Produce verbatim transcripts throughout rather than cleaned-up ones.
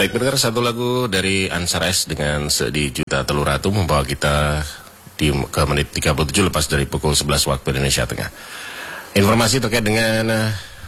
Baik, pendengar, satu lagu dari Ansar S dengan Sedih Juta Telur Ratu membawa kita di, ke menit tiga puluh tujuh lepas dari pukul sebelas waktu Indonesia Tengah. Informasi terkait dengan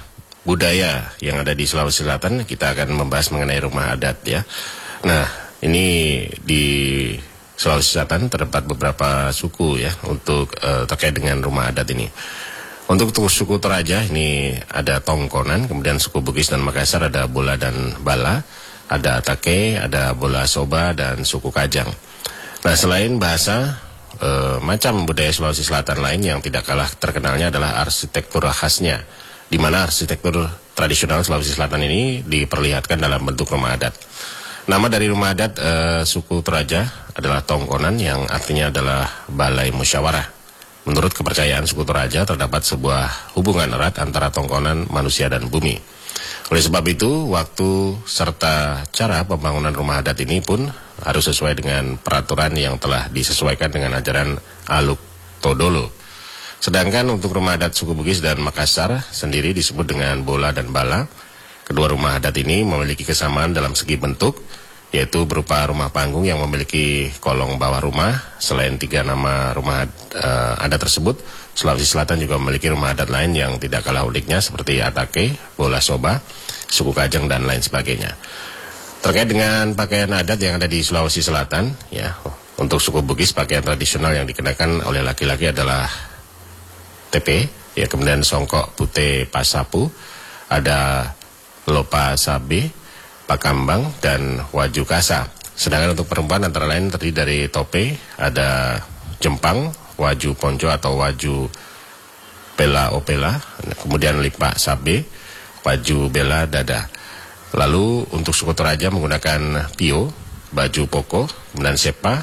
budaya yang ada di Sulawesi Selatan, kita akan membahas mengenai rumah adat ya. Nah, ini di Sulawesi Selatan terdapat beberapa suku ya untuk uh, terkait dengan rumah adat ini. Untuk suku Toraja ini ada Tongkonan, kemudian suku Bugis dan Makassar ada Bola dan Bala, ada Atake, ada Bola Soba, dan suku Kajang. Nah, selain bahasa, e, macam budaya Sulawesi Selatan lain yang tidak kalah terkenalnya adalah arsitektur khasnya, di mana arsitektur tradisional Sulawesi Selatan ini diperlihatkan dalam bentuk rumah adat. Nama dari rumah adat e, suku Toraja adalah Tongkonan, yang artinya adalah Balai Musyawarah. Menurut kepercayaan suku Toraja, terdapat sebuah hubungan erat antara tongkonan manusia dan bumi. Oleh sebab itu, waktu serta cara pembangunan rumah adat ini pun harus sesuai dengan peraturan yang telah disesuaikan dengan ajaran Aluk Todolo. Sedangkan untuk rumah adat suku Bugis dan Makassar sendiri disebut dengan Bola dan Bala. Kedua rumah adat ini memiliki kesamaan dalam segi bentuk, yaitu berupa rumah panggung yang memiliki kolong bawah rumah. Selain tiga nama rumah uh, adat tersebut, Sulawesi Selatan juga memiliki rumah adat lain yang tidak kalah uniknya seperti Atake, Bola Soba, suku Kajang, dan lain sebagainya. Terkait dengan pakaian adat yang ada di Sulawesi Selatan, ya, untuk suku Bugis pakaian tradisional yang dikenakan oleh laki-laki adalah tepe, ya, kemudian songkok putih pasapu, ada lopa sabe, pakambang, dan waju kasa. Sedangkan untuk perempuan antara lain terdiri dari tope, ada jempang, waju ponco atau waju pela opela, kemudian lipak sabe, waju bela dada. Lalu untuk suku Toraja menggunakan pio, baju poko, kemudian sepa,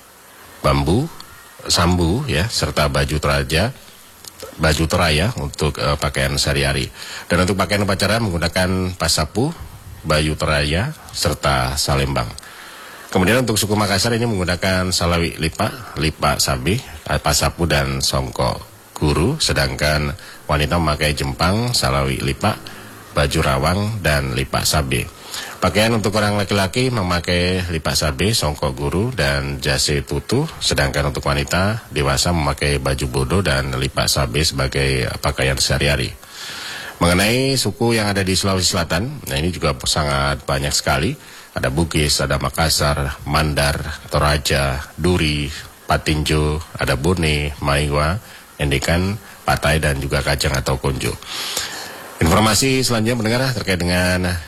bambu, sambu ya, serta baju Toraja, baju Toraya untuk uh, pakaian sehari-hari. Dan untuk pakaian upacara menggunakan pasapu, baju Toraya, serta salembang. Kemudian untuk suku Makassar ini menggunakan salawi lipa, lipa sabi, pasapu, dan songkok guru. Sedangkan wanita memakai jempang, salawi lipa, baju rawang, dan lipa sabi. Pakaian untuk orang laki-laki memakai lipa sabi, songkok guru, dan jase tutu. Sedangkan untuk wanita dewasa memakai baju bodo dan lipa sabi sebagai pakaian sehari-hari. Mengenai suku yang ada di Sulawesi Selatan, nah ini juga sangat banyak sekali. Ada Bugis, ada Makassar, Mandar, Toraja, Duri, Patinjo, ada Bone, Maiwa, Endekan, Patai, dan juga Kajang atau Konjo. Informasi selanjutnya mendengar terkait dengan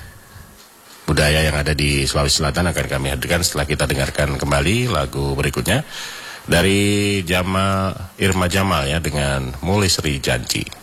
budaya yang ada di Sulawesi Selatan akan kami hadirkan setelah kita dengarkan kembali lagu berikutnya dari Jamal Irma Jamal ya dengan Mulai Sri Janji.